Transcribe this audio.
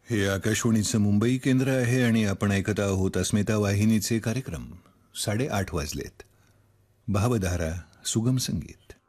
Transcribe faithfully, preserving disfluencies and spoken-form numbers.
हे आकाशवाणीचं मुंबई केंद्र आहे आणि आपण ऐकत आहोत अस्मिता वाहिनीचे कार्यक्रम. साडेआठ वाजलेत. भावधारा सुगम संगीत.